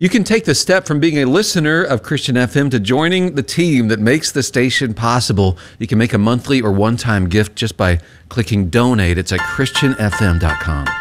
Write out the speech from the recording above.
You can take the step from being a listener of Christian FM to joining the team that makes the station possible. You can make a monthly or one-time gift just by clicking donate. It's at christianfm.com.